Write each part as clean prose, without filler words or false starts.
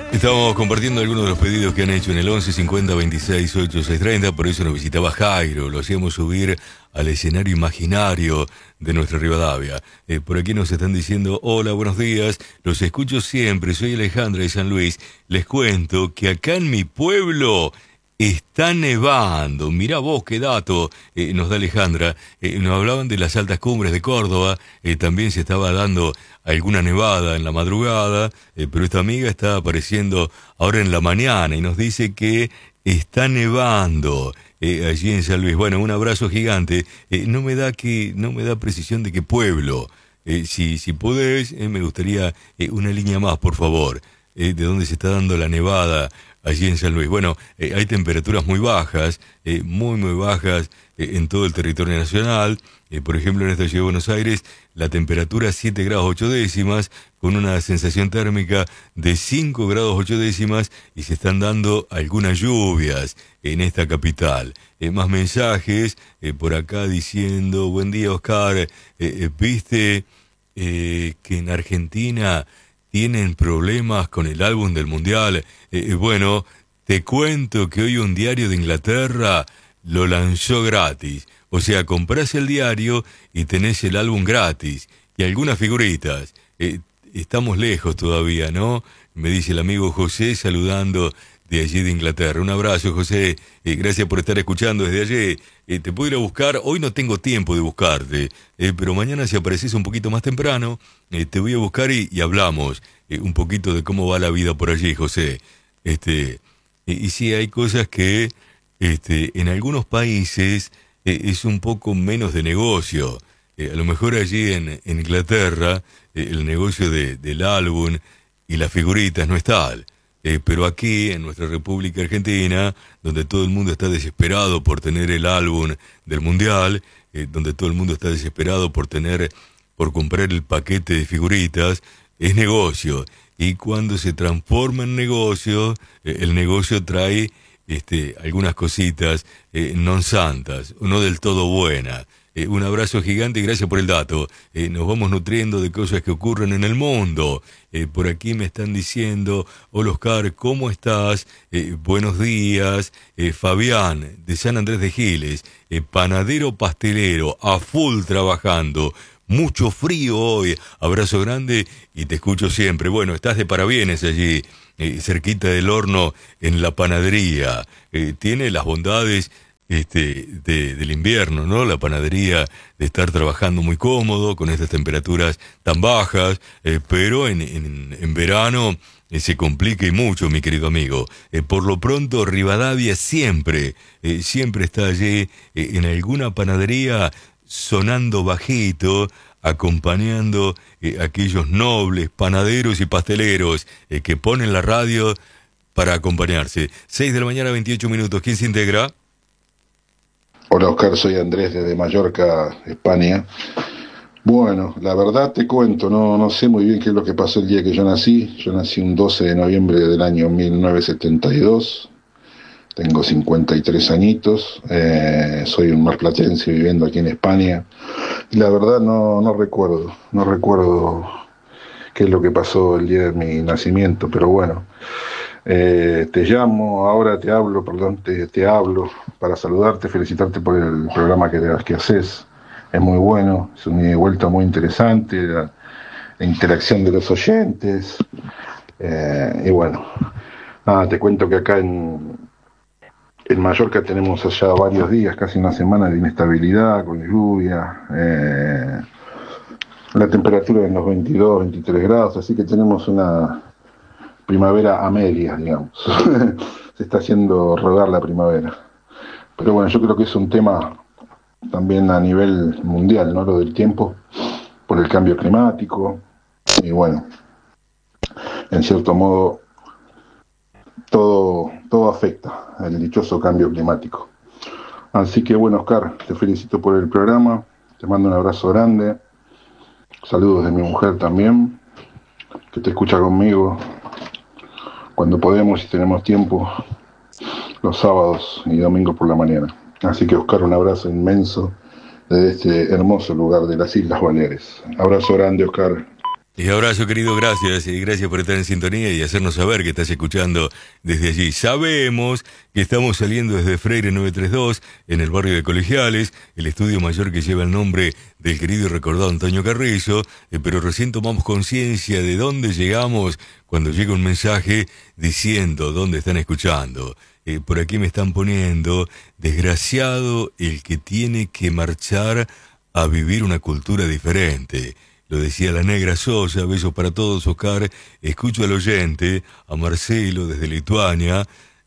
Estamos compartiendo algunos de los pedidos que han hecho en el 11 50 26 8 630. Por eso nos visitaba Jairo. Lo hacíamos subir al escenario imaginario de nuestra Rivadavia. Por aquí nos están diciendo: hola, buenos días, los escucho siempre, soy Alejandra de San Luis. Les cuento que acá en mi pueblo está nevando. Mirá vos qué dato nos da Alejandra. Nos hablaban de las altas cumbres de Córdoba. También se estaba dando alguna nevada en la madrugada, pero esta amiga está apareciendo ahora en la mañana y nos dice que está nevando allí en San Luis. Bueno, un abrazo gigante. No me da precisión de qué pueblo. Si podés, me gustaría una línea más, por favor, de dónde se está dando la nevada allí en San Luis. Bueno, hay temperaturas muy bajas, muy bajas en todo el territorio nacional. Por ejemplo, en esta ciudad de Buenos Aires, la temperatura 7 grados 8 décimas, con una sensación térmica de 5 grados 8 décimas, y se están dando algunas lluvias en esta capital. Más mensajes por acá diciendo: buen día, Oscar, viste que en Argentina tienen problemas con el álbum del Mundial. Bueno, te cuento que hoy un diario de Inglaterra lo lanzó gratis. O sea, comprás el diario y tenés el álbum gratis. Y algunas figuritas. Estamos lejos todavía, ¿no? Me dice el amigo José, saludando de allí de Inglaterra. Un abrazo, José. Gracias por estar escuchando desde allí. Te puedo ir a buscar. Hoy no tengo tiempo de buscarte. Pero mañana, si apareces un poquito más temprano, te voy a buscar y hablamos un poquito de cómo va la vida por allí, José. Y sí, hay cosas que en algunos países es un poco menos de negocio. A lo mejor allí en Inglaterra el negocio del álbum y las figuritas no es tal. Pero aquí, en nuestra República Argentina, donde todo el mundo está desesperado por tener el álbum del Mundial, donde todo el mundo está desesperado por comprar el paquete de figuritas, es negocio. Y cuando se transforma en negocio, el negocio trae algunas cositas non santas, no del todo buenas. Un abrazo gigante y gracias por el dato. Nos vamos nutriendo de cosas que ocurren en el mundo. Por aquí me están diciendo: hola, Oscar, ¿cómo estás? Buenos días. Fabián, de San Andrés de Giles, panadero pastelero, a full trabajando. Mucho frío hoy. Abrazo grande y te escucho siempre. Bueno, estás de parabienes allí, cerquita del horno, en la panadería. Tiene las bondades del invierno, ¿no? La panadería, de estar trabajando muy cómodo con estas temperaturas tan bajas, pero en verano se complica y mucho, mi querido amigo. Por lo pronto, Rivadavia siempre está allí en alguna panadería, sonando bajito, acompañando aquellos nobles panaderos y pasteleros que ponen la radio para acompañarse. 6 de la mañana, 28 minutos. ¿Quién se integra? Hola, Oscar, soy Andrés desde Mallorca, España. Bueno, la verdad te cuento, no sé muy bien qué es lo que pasó el día que yo nací. Yo nací un 12 de noviembre del año 1972. Tengo 53 añitos, soy un marplatense viviendo aquí en España. Y la verdad no recuerdo qué es lo que pasó el día de mi nacimiento, pero bueno. Te hablo para saludarte, felicitarte por el programa que haces. Es muy bueno, es un ida y vuelta muy interesante, la interacción de los oyentes. Y bueno, nada, te cuento que acá en Mallorca tenemos allá varios días, casi una semana de inestabilidad, con lluvia, la temperatura en los 22, 23 grados, así que tenemos una primavera a medias, digamos. Se está haciendo rodar la primavera. Pero bueno, yo creo que es un tema también a nivel mundial, ¿no? Lo del tiempo, por el cambio climático. Y bueno, en cierto modo, todo afecta al dichoso cambio climático. Así que bueno, Oscar, te felicito por el programa. Te mando un abrazo grande. Saludos de mi mujer también, que te escucha conmigo cuando podemos y tenemos tiempo, los sábados y domingos por la mañana. Así que, Oscar, un abrazo inmenso desde este hermoso lugar de las Islas Baleares. Abrazo grande, Oscar. Y abrazo, querido, gracias. Y gracias por estar en sintonía y hacernos saber que estás escuchando desde allí. Sabemos que estamos saliendo desde Freire 932, en el barrio de Colegiales, el estudio mayor que lleva el nombre del querido y recordado Antonio Carrizo, pero recién tomamos conciencia de dónde llegamos cuando llega un mensaje diciendo dónde están escuchando. Por aquí me están poniendo, desgraciado el que tiene que marchar a vivir una cultura diferente. Lo decía la Negra Sosa, besos para todos, Oscar. Escucho al oyente, a Marcelo desde Lituania,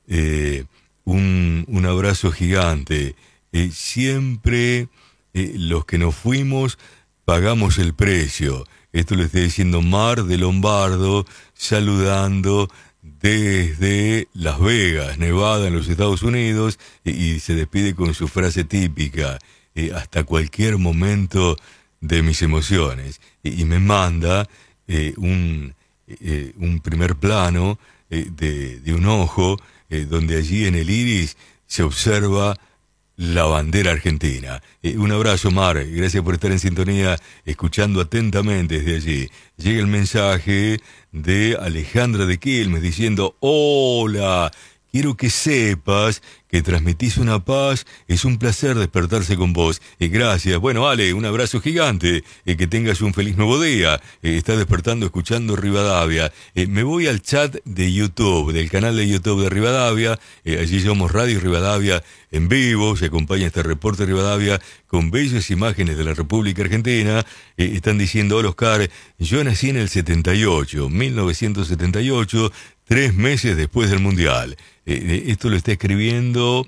un abrazo gigante. Siempre los que nos fuimos pagamos el precio. Esto lo está diciendo Mar de Lombardo, saludando desde Las Vegas, Nevada, en los Estados Unidos, y se despide con su frase típica, hasta cualquier momento de mis emociones, y me manda un primer plano de un ojo, donde allí en el iris se observa la bandera argentina. Un abrazo, Mar, gracias por estar en sintonía, escuchando atentamente desde allí. Llega el mensaje de Alejandra de Quilmes diciendo: hola, quiero que sepas que transmitís una paz, es un placer despertarse con vos. Gracias. Bueno, Ale, un abrazo gigante, que tengas un feliz nuevo día. Estás despertando escuchando Rivadavia. Me voy al chat de YouTube, del canal de YouTube de Rivadavia. Allí somos Radio Rivadavia en vivo. Se acompaña este reporte de Rivadavia con bellas imágenes de la República Argentina. Están diciendo: hola, Oscar, yo nací en el 78, 1978, 3 meses después del Mundial. Esto lo está escribiendo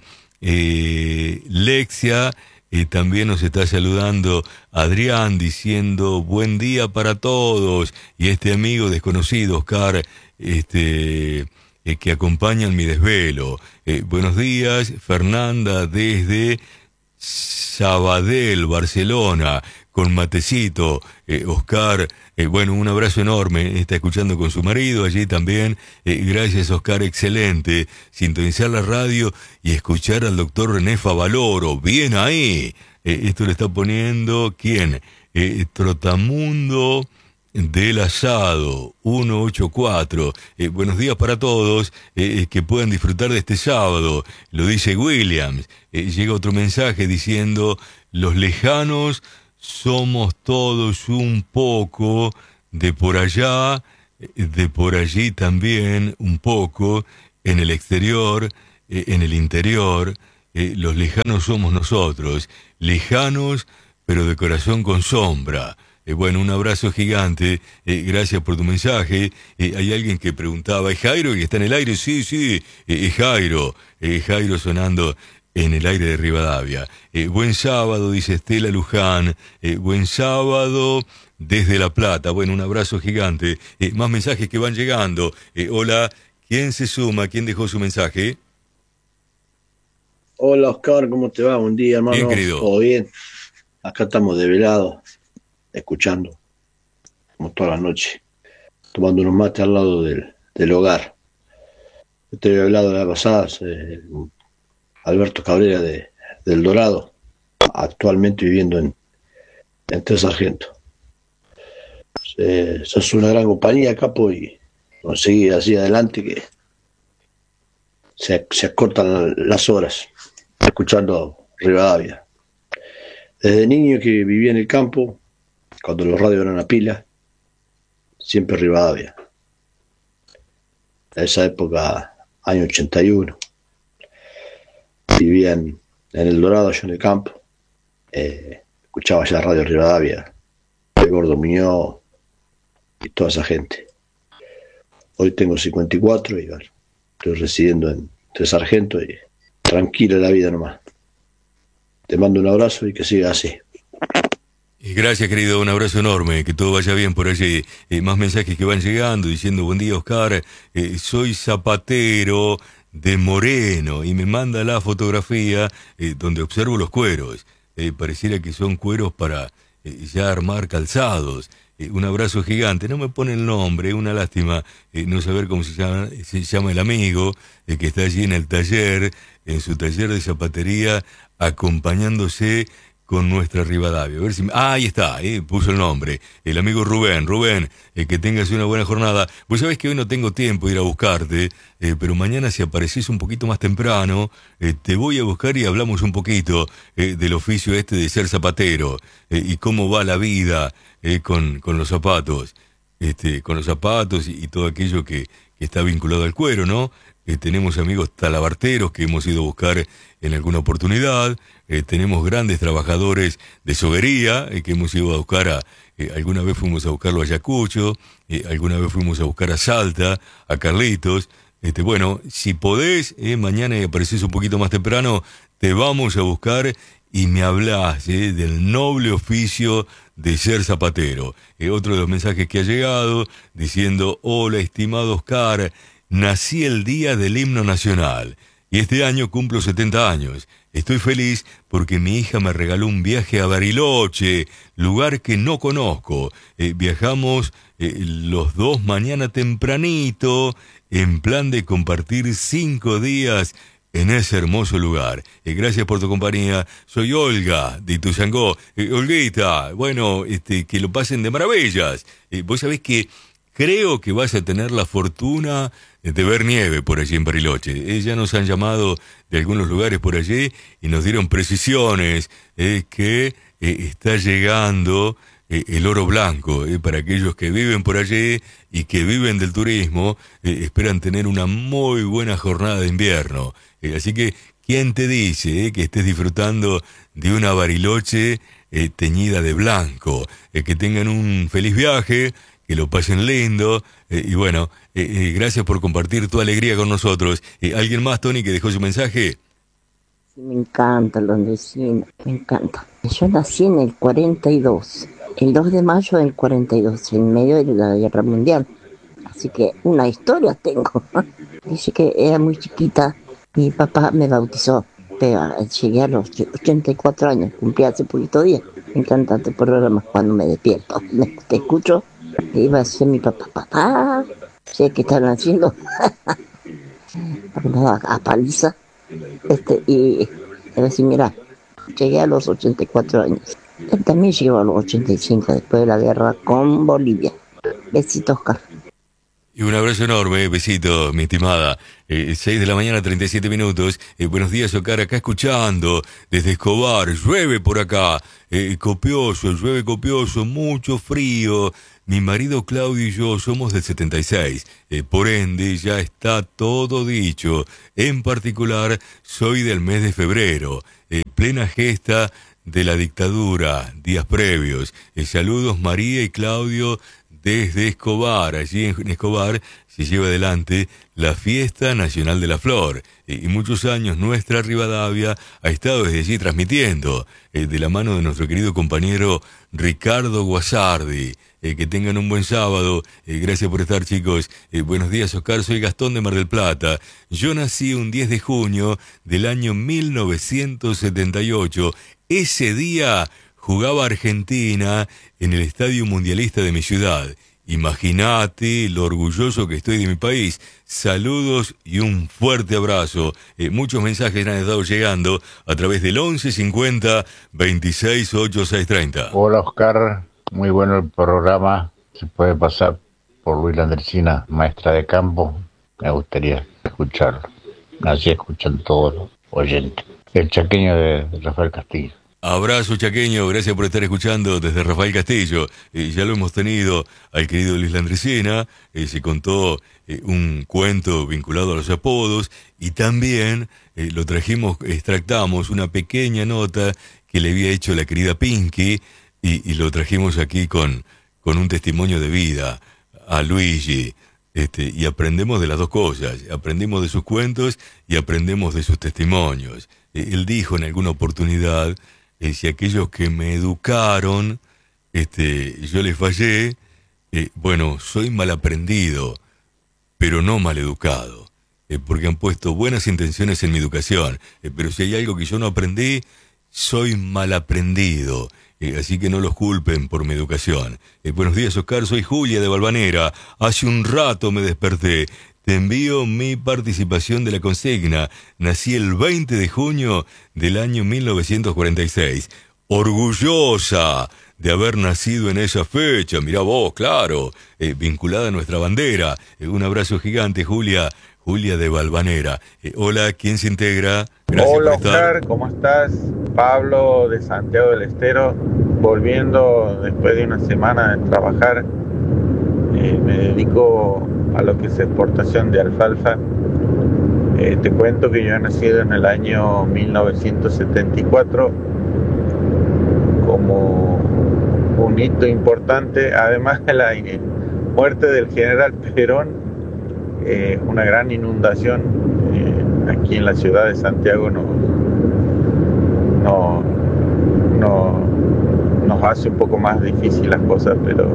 Lexia. También nos está saludando Adrián diciendo: buen día para todos. Y este amigo desconocido, Oscar, que acompaña en mi desvelo. Buenos días, Fernanda desde Sabadell, Barcelona, con matecito. Oscar, bueno, un abrazo enorme. Está escuchando con su marido allí también. Gracias, Oscar, excelente. Sintonizar la radio y escuchar al doctor René Favaloro. Bien ahí. Esto le está poniendo, ¿quién? Trotamundo del Asado 184. Buenos días para todos, que puedan disfrutar de este sábado. Lo dice Williams. Llega otro mensaje diciendo: los lejanos somos todos un poco, de por allá, de por allí también un poco, en el exterior, en el interior. Los lejanos somos nosotros, lejanos pero de corazón con sombra. Bueno, un abrazo gigante, gracias por tu mensaje. Hay alguien que preguntaba: ¿es Jairo que está en el aire? Sí, es Jairo, Jairo sonando en el aire de Rivadavia. Buen sábado, dice Estela Luján. Buen sábado desde La Plata. Bueno, un abrazo gigante. Más mensajes que van llegando. Hola, ¿quién se suma? ¿Quién dejó su mensaje? Hola, Oscar, ¿cómo te va? Buen día, hermano. Bien, querido. ¿Todo bien? Acá estamos desvelados, escuchando, como toda la noche, tomando unos mates al lado del hogar. Yo te había hablado la pasada, Alberto Cabrera del Dorado, actualmente viviendo en Tres Sargentos. Sos una gran compañía, capo, y conseguí así adelante que se acortan las horas escuchando Rivadavia. Desde niño que vivía en el campo, cuando los radios eran a pila, siempre Rivadavia. En esa época, año 81, vivía en El Dorado, yo en el campo, escuchaba ya Radio Rivadavia, el Gordo Muñoz y toda esa gente. Hoy tengo 54 y bueno, estoy residiendo en Tres Sargentos y tranquila la vida nomás. Te mando un abrazo y que siga así. Y gracias, querido, un abrazo enorme, que todo vaya bien por allí. Más mensajes que van llegando diciendo: buen día, Oscar, soy zapatero de Moreno, y me manda la fotografía donde observo los cueros. Pareciera que son cueros para ya armar calzados. Un abrazo gigante. No me pone el nombre, una lástima no saber cómo se llama el amigo que está allí en el taller, en su taller de zapatería, acompañándose con nuestra Rivadavia. A ver si... ahí está, puso el nombre. El amigo Rubén. Rubén, que tengas una buena jornada. Vos sabés que hoy no tengo tiempo de ir a buscarte, pero mañana si apareces un poquito más temprano, te voy a buscar y hablamos un poquito del oficio este de ser zapatero y cómo va la vida con los zapatos. Con los zapatos y todo aquello que está vinculado al cuero, ¿no? Tenemos amigos talabarteros que hemos ido a buscar en alguna oportunidad, tenemos grandes trabajadores de soguería que hemos ido a buscar alguna vez fuimos a buscarlo a Ayacucho, alguna vez fuimos a buscar a Salta, a Carlitos. Bueno, si podés, mañana apareces un poquito más temprano, te vamos a buscar y me hablás del noble oficio de ser zapatero. Otro de los mensajes que ha llegado diciendo: hola, estimado Oscar, nací el día del himno nacional y este año cumplo 70 años. Estoy feliz porque mi hija me regaló un viaje a Bariloche, lugar que no conozco. Viajamos los dos mañana tempranito en plan de compartir 5 días en ese hermoso lugar. Gracias por tu compañía. Soy Olga de Ituzangó. Olguita, bueno, que lo pasen de maravillas. Vos sabés que creo que vas a tener la fortuna de ver nieve por allí en Bariloche. Ya nos han llamado de algunos lugares por allí y nos dieron precisiones que está llegando el oro blanco. Para aquellos que viven por allí y que viven del turismo, esperan tener una muy buena jornada de invierno. Así que, ¿quién te dice que estés disfrutando de una Bariloche teñida de blanco? Que tengan un feliz viaje, que lo pasen lindo, y bueno, gracias por compartir tu alegría con nosotros. ¿Alguien más, Tony, que dejó su mensaje? Sí, me encanta Londresina, me encanta. Yo nací en el 42, el 2 de mayo del 42, en medio de la Guerra Mundial. Así que una historia tengo. Dice que era muy chiquita, mi papá me bautizó, pero llegué a los 84 años, cumplí hace poquito día. Me encanta este programa cuando me despierto. Te escucho. Iba a ser mi papá, sé que están haciendo a paliza, y a decir, mira, llegué a los 84 años. Él también llegó a los 85 después de la guerra con Bolivia. Besitos, Oscar. Y un abrazo enorme, besito, mi estimada. 6 de la mañana, 37 minutos. Buenos días, Oscar, acá escuchando desde Escobar. Llueve por acá, llueve copioso, mucho frío. Mi marido Claudio y yo somos del 76, por ende ya está todo dicho. En particular, soy del mes de febrero, plena gesta de la dictadura, días previos. Saludos María y Claudio desde Escobar. Allí en Escobar se lleva adelante la Fiesta Nacional de la Flor. Y muchos años nuestra Rivadavia ha estado desde allí transmitiendo, de la mano de nuestro querido compañero Ricardo Guasardi. Que tengan un buen sábado. Gracias por estar, chicos. Buenos días, Oscar. Soy Gastón de Mar del Plata. Yo nací un 10 de junio del año 1978. Ese día jugaba Argentina en el Estadio Mundialista de mi ciudad. Imagínate lo orgulloso que estoy de mi país. Saludos y un fuerte abrazo. Muchos mensajes han estado llegando a través del 1150 26 8630. Hola, Oscar. Muy bueno el programa. Se puede pasar por Luis Landresina, maestra de campo. Me gustaría escucharlo. Así escuchan todos los oyentes. El chaqueño de Rafael Castillo. Abrazo, chaqueño, gracias por estar escuchando desde Rafael Castillo. Ya lo hemos tenido al querido Luis Landresina, se contó un cuento vinculado a los apodos y también lo trajimos, extractamos una pequeña nota que le había hecho la querida Pinky y lo trajimos aquí con un testimonio de vida a Luigi. Y aprendemos de las dos cosas, aprendemos de sus cuentos y aprendemos de sus testimonios. Él dijo en alguna oportunidad, si aquellos que me educaron, yo les fallé, bueno, soy mal aprendido, pero no mal educado, porque han puesto buenas intenciones en mi educación, pero si hay algo que yo no aprendí, soy mal aprendido. Así que no los culpen por mi educación. Buenos días, Oscar, soy Julia de Balvanera. Hace un rato me desperté. Te envío mi participación de la consigna. Nací el 20 de junio del año 1946. orgullosa de haber nacido en esa fecha. Mirá vos, claro, vinculada a nuestra bandera. Un abrazo gigante, Julia. Julia de Valvanera. Hola, ¿quién se integra? Gracias. Hola, por estar. Oscar, ¿cómo estás? Pablo de Santiago del Estero, volviendo después de una semana de trabajar. Me dedico a lo que es exportación de alfalfa. Te cuento que yo he nacido en el año 1974 como un hito importante, además de la muerte del general Perón. Una gran inundación aquí en la ciudad de Santiago nos hace un poco más difícil las cosas, pero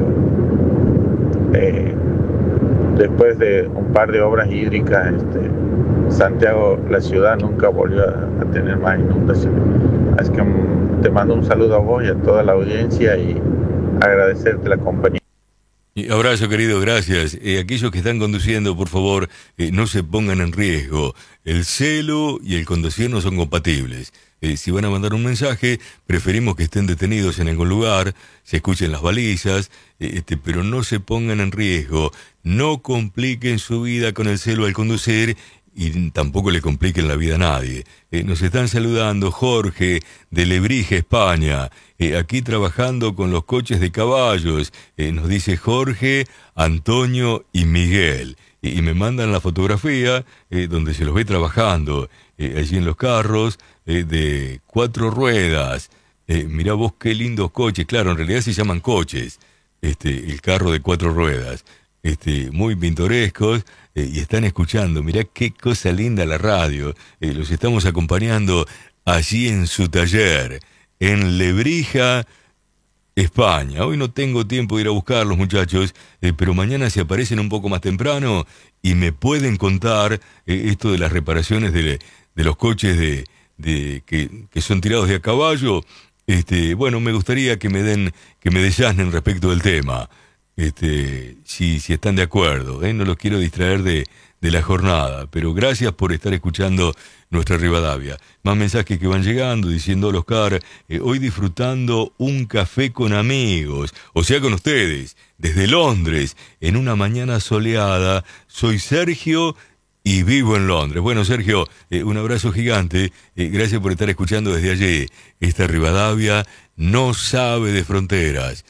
después de un par de obras hídricas, Santiago, la ciudad, nunca volvió a tener más inundaciones. Así que te mando un saludo a vos y a toda la audiencia y agradecerte la compañía. Y abrazo, querido, gracias. Aquellos que están conduciendo, por favor, no se pongan en riesgo. El celo y el conducir no son compatibles. Si van a mandar un mensaje, preferimos que estén detenidos en algún lugar, se escuchen las balizas, pero no se pongan en riesgo. No compliquen su vida con el celo al conducir y tampoco le compliquen la vida a nadie. Nos están saludando Jorge de Lebrija, España, aquí trabajando con los coches de caballos, nos dice Jorge, Antonio y Miguel, y me mandan la fotografía donde se los ve trabajando, allí en los carros de 4 ruedas. Mirá vos qué lindos coches, claro, en realidad se llaman coches, el carro de 4 ruedas. Muy pintorescos, y están escuchando, mirá qué cosa linda la radio, los estamos acompañando allí en su taller, en Lebrija, España. Hoy no tengo tiempo de ir a buscarlos, muchachos, pero mañana se aparecen un poco más temprano y me pueden contar esto de las reparaciones de los coches que son tirados de a caballo. Bueno, me gustaría que me desasnen respecto del tema. Si están de acuerdo, no los quiero distraer de la jornada, pero gracias por estar escuchando nuestra Rivadavia. Más mensajes que van llegando diciendo, Oscar, hoy disfrutando un café con amigos, o sea con ustedes, desde Londres, en una mañana soleada. Soy Sergio y vivo en Londres. Bueno, Sergio, un abrazo gigante, gracias por estar escuchando desde allí. Esta Rivadavia no sabe de fronteras.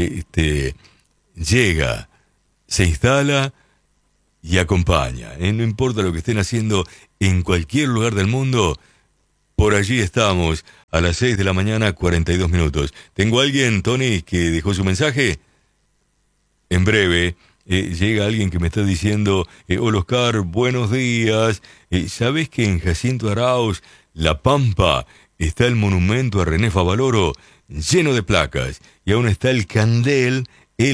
Llega, se instala y acompaña. No importa lo que estén haciendo en cualquier lugar del mundo, por allí estamos a las 6 de la mañana, 42 minutos. ¿Tengo alguien, Tony, que dejó su mensaje? En breve, llega alguien que me está diciendo, hola Oscar, buenos días. ¿Sabes que en Jacinto Arauz, La Pampa, está el monumento a René Favaloro lleno de placas? Y aún está el Candén,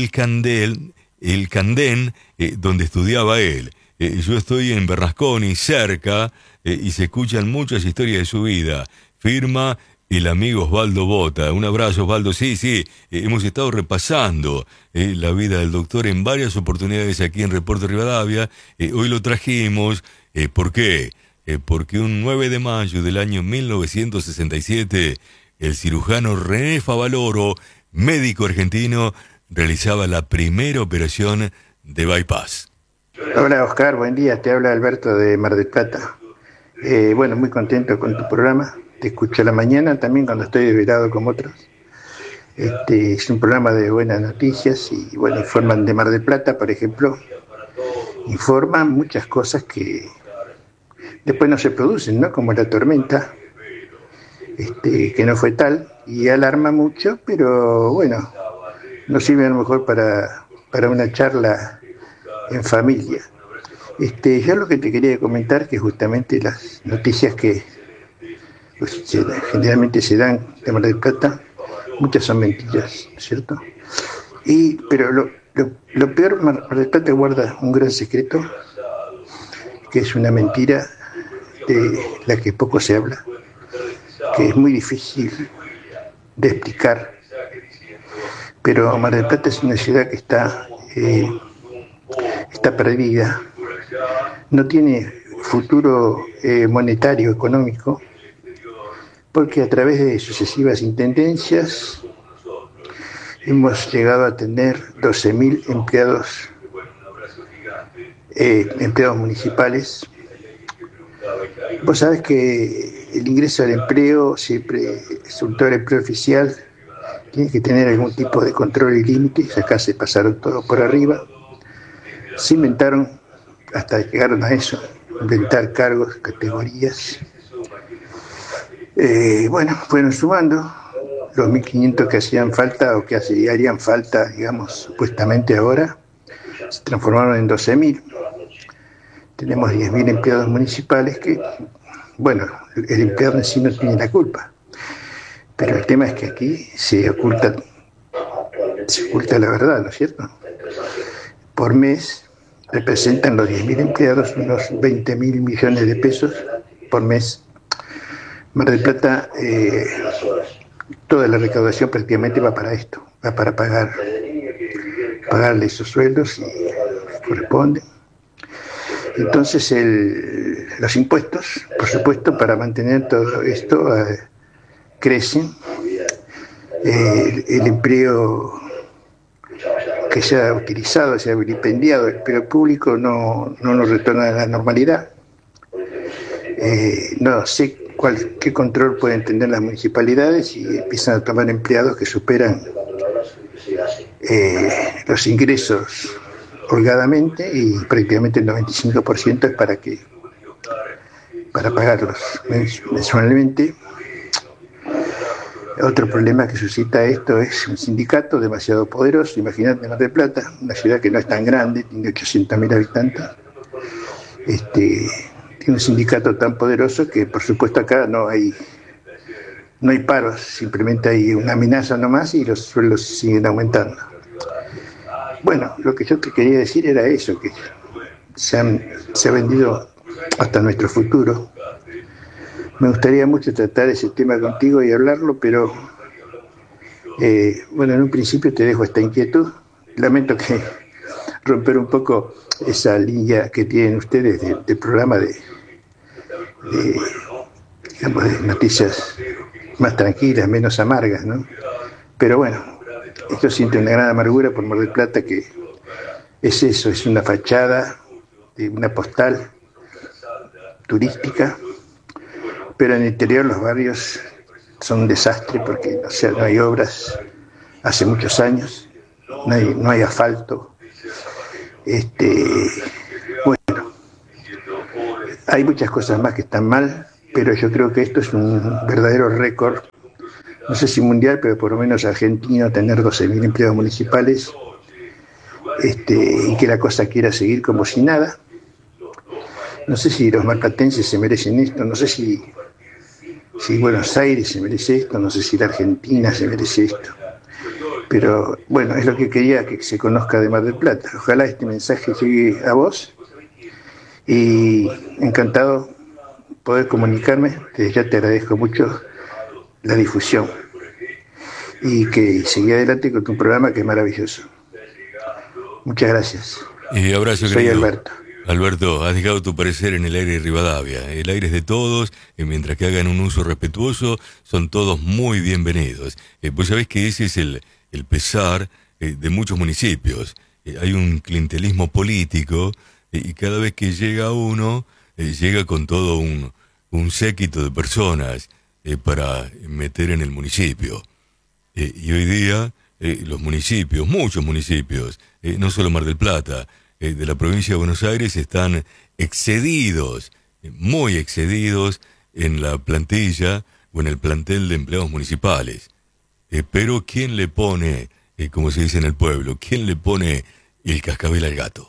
donde estudiaba él. Yo estoy en Bernasconi, cerca, y se escuchan muchas historias de su vida. Firma el amigo Osvaldo Bota. Un abrazo, Osvaldo. Sí, hemos estado repasando la vida del doctor en varias oportunidades aquí en Reporte Rivadavia. Hoy lo trajimos. ¿Por qué? Porque un 9 de mayo del año 1967, el cirujano René Favaloro, médico argentino, realizaba la primera operación de bypass. Hola Oscar, buen día, te habla Alberto de Mar del Plata. Bueno, muy contento con tu programa, te escucho a la mañana también cuando estoy desvelado como otros. Es un programa de buenas noticias y bueno, informan de Mar del Plata, por ejemplo, informan muchas cosas que después no se producen, ¿no? Como la tormenta, que no fue tal, y alarma mucho, pero bueno, nos sirve a lo mejor para una charla en familia. Yo lo que te quería comentar, que justamente las noticias que pues, generalmente se dan de Mar del Plata, muchas son mentiras, ¿cierto? Pero lo peor, Mar del Plata guarda un gran secreto, que es una mentira de la que poco se habla, que es muy difícil de explicar. Pero Mar del Plata es una ciudad que está perdida, no tiene futuro monetario, económico, porque a través de sucesivas intendencias hemos llegado a tener 12.000 empleados municipales. Vos sabés que el ingreso al empleo, siempre, sobre todo el empleo oficial, tiene que tener algún tipo de control y límites. Acá se pasaron todo por arriba. Se inventaron, hasta llegaron a eso, inventar cargos, categorías. Fueron sumando los 1.500 que hacían falta o que harían falta, digamos, supuestamente ahora, se transformaron en 12.000. Tenemos 10.000 empleados municipales que, bueno, el empleado en sí no tiene la culpa. Pero el tema es que aquí se oculta la verdad, ¿no es cierto? Por mes representan los 10.000 empleados unos 20.000 millones de pesos por mes. Mar del Plata, toda la recaudación prácticamente va para esto, va para pagarle esos sueldos y corresponde. Entonces los impuestos, por supuesto, para mantener todo esto, crecen. El empleo que se ha utilizado, se ha vilipendiado, el empleo público no nos retorna a la normalidad. No sé qué control pueden tener las municipalidades y empiezan a tomar empleados que superan los ingresos holgadamente, y prácticamente el 95% es para pagarlos mensualmente. Otro problema que suscita esto es un sindicato demasiado poderoso. Imagínate Mar del Plata, una ciudad que no es tan grande, tiene 800.000 habitantes, tiene un sindicato tan poderoso que, por supuesto, acá no hay paros, simplemente hay una amenaza nomás y los sueldos siguen aumentando. Bueno, lo que yo te quería decir era eso, que se ha vendido hasta nuestro futuro. Me gustaría mucho tratar ese tema contigo y hablarlo, pero en un principio te dejo esta inquietud. Lamento que romper un poco esa línea que tienen ustedes del programa de noticias más tranquilas, menos amargas, ¿no? Pero bueno, esto siente una gran amargura por Mar del Plata, que es eso, es una fachada, una postal turística, pero en el interior los barrios son un desastre porque no hay obras hace muchos años, no hay asfalto. Hay muchas cosas más que están mal, pero yo creo que esto es un verdadero récord, no sé si mundial, pero por lo menos argentino, tener 12.000 empleados municipales, y que la cosa quiera seguir como si nada. No sé si los marplatenses se merecen esto, no sé si Buenos Aires se merece esto, no sé si la Argentina se merece esto. Pero bueno, es lo que quería que se conozca de Mar del Plata. Ojalá este mensaje llegue a vos, y encantado poder comunicarme. Desde ya te agradezco mucho la difusión y que seguí adelante con tu programa, que es maravilloso. Muchas gracias. Y abrazo, soy querido Alberto. Alberto, has dejado tu parecer en el aire de Rivadavia. El aire es de todos, y mientras que hagan un uso respetuoso, son todos muy bienvenidos. Vos sabés que ese es el pesar de muchos municipios. Hay un clientelismo político, y cada vez que llega uno, llega con todo un séquito de personas para meter en el municipio. Y hoy día los municipios, muchos municipios, no solo Mar del Plata, de la provincia de Buenos Aires, están excedidos, muy excedidos en la plantilla o en el plantel de empleados municipales. Pero ¿quién le pone, como se dice en el pueblo, quién le pone el cascabel al gato?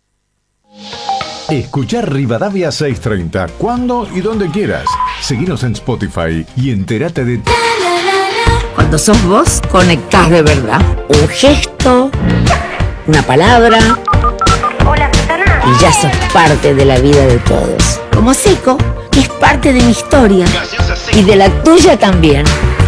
Escuchar Rivadavia 630 cuando y donde quieras. Seguinos en Spotify y entérate de... Cuando sos vos, conectás de verdad. Un gesto, una palabra, y ya sos parte de la vida de todos. Como Seco, que es parte de mi historia y de la tuya también.